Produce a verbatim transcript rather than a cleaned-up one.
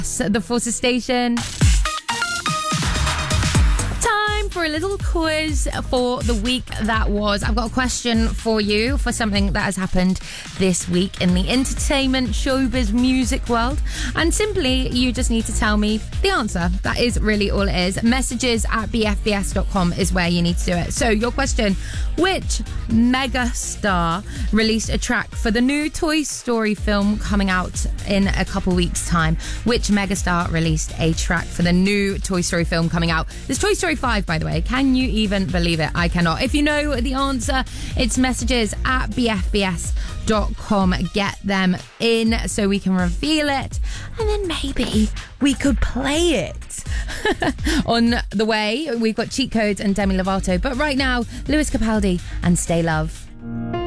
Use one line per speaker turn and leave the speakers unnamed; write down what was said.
The Forces Station. Time for a little quiz for the week that was. I've got a question for you for something that has happened this week in the entertainment, showbiz, music world. And simply, you just need to tell me the answer. That is really all it is. Messages at b f b s dot com is where you need to do it. So your question, which mega star released a track for the new Toy Story film coming out in a couple weeks' time? Which mega star released a track for the new Toy Story film coming out? There's Toy Story five, by the way. Can you even believe it? I cannot. If you know the answer, it's messages at b f b s dot com. Get them in so we can reveal it, and then maybe we could play it. On the way, we've got Cheat Codes and Demi Lovato, but right now, Lewis Capaldi and Stay Love.